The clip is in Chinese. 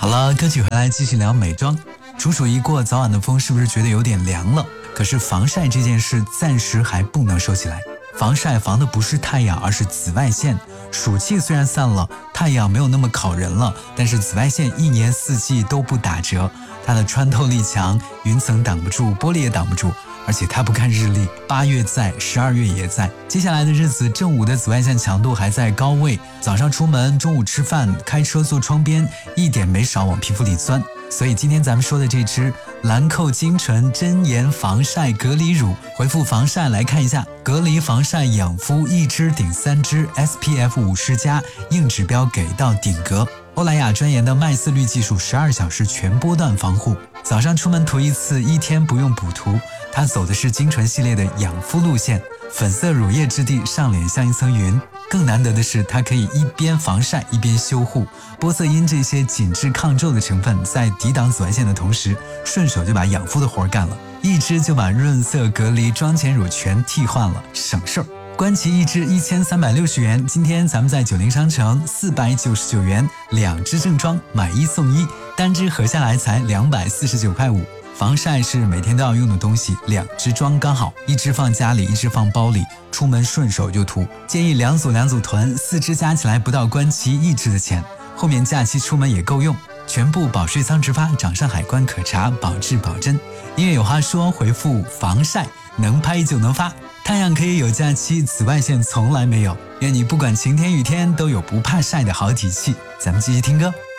好了，歌曲回来继续聊美妆。处暑一过，早晚的风是不是觉得有点凉了？可是防晒这件事暂时还不能收起来。防晒防的不是太阳，而是紫外线。暑气虽然散了，太阳没有那么烤人了，但是紫外线一年四季都不打折。它的穿透力强，云层挡不住，玻璃也挡不住。而且它不看日历，8月在，12月也在。接下来的日子，正午的紫外线强度还在高位，早上出门，中午吃饭，开车坐窗边，一点没少往皮肤里钻。所以今天咱们说的这支兰蔻精纯真颜防晒隔离乳，回复防晒来看一下，隔离防晒养肤1支顶3支 ，SPF 50+，硬指标给到顶格。欧莱雅专研的麦丝滤技术，12小时全波段防护。早上出门涂一次，1天不用补涂。它走的是精纯系列的养肤路线，粉色乳液质地，上脸像一层云。更难得的是，它可以一边防晒一边修护。玻色因这些紧致抗皱的成分，在抵挡紫外线的同时，顺手就把养肤的活干了。1支就把润色隔离妆前乳全替换了，省事儿。官旗1支1360元，今天咱们在90商城499元，2支正装买1送1，单支合下来才249.5块。防晒是每天都要用的东西，2支装刚好，1支放家里，1支放包里，出门顺手就涂。建议2组囤，4支加起来不到官旗1支的钱，后面假期出门也够用。全部保税仓直发，掌上海关可查，保质保真。音乐有话说，回复防晒，能拍就能发。太阳可以有假期，紫外线从来没有。愿你不管晴天雨天，都有不怕晒的好体气。咱们继续听歌。